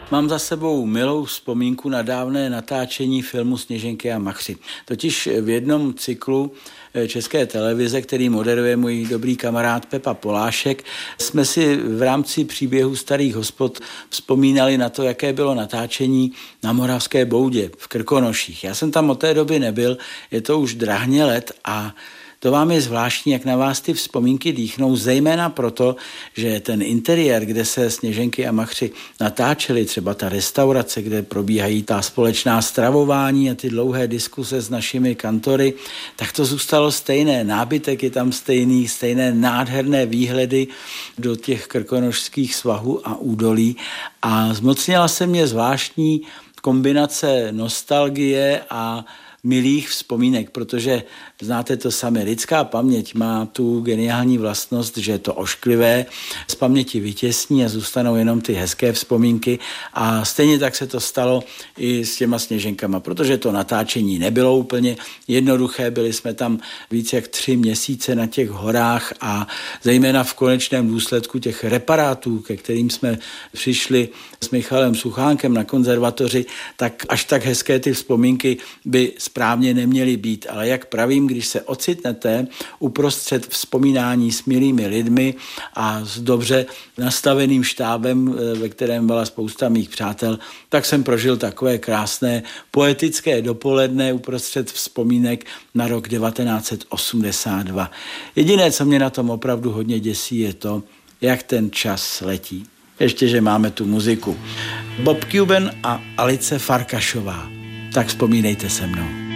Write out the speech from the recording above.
Mám za sebou milou vzpomínku na dávné natáčení filmu Sněženky a Machři. Totiž v jednom cyklu České televize, který moderuje můj dobrý kamarád Pepa Polášek, jsme si v rámci příběhu Starých hospod vzpomínali na to, jaké bylo natáčení na Moravské Boudě v Krkonoších. Já jsem tam od té doby nebyl, je to už drahně let a to vám je zvláštní, jak na vás ty vzpomínky dýchnou, zejména proto, že ten interiér, kde se Sněženky a Machři natáčeli, třeba ta restaurace, kde probíhají ta společná stravování a ty dlouhé diskuse s našimi kantory, tak to zůstalo stejné. Nábytek je tam stejný, stejné nádherné výhledy do těch krkonošských svahů a údolí a zmocnila se mě zvláštní kombinace nostalgie a milých vzpomínek, protože znáte to sami, lidská paměť má tu geniální vlastnost, že je to ošklivé, z paměti vytěsní a zůstanou jenom ty hezké vzpomínky a stejně tak se to stalo i s těma Sněženkama, protože to natáčení nebylo úplně jednoduché, byli jsme tam víc jak 3 měsíce na těch horách a zejména v konečném důsledku těch reparátů, ke kterým jsme přišli s Michalem Suchánkem na konzervatoři, tak až tak hezké ty vzpomínky by správně neměly být, ale jak pravím, když se ocitnete uprostřed vzpomínání s milými lidmi a s dobře nastaveným štábem, ve kterém byla spousta mých přátel, tak jsem prožil takové krásné poetické dopoledne uprostřed vzpomínek na rok 1982. Jediné, co mě na tom opravdu hodně děsí, je to, jak ten čas letí. Ještě, že máme tu muziku. Bob Cuban a Alice Farkašová. Tak vzpomínejte se mnou.